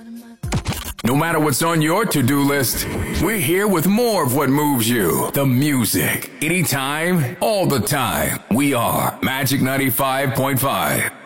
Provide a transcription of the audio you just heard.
No matter what's on your to-do list, we're here with more of what moves you. The music. Anytime, all the time. We are Magic 95.5.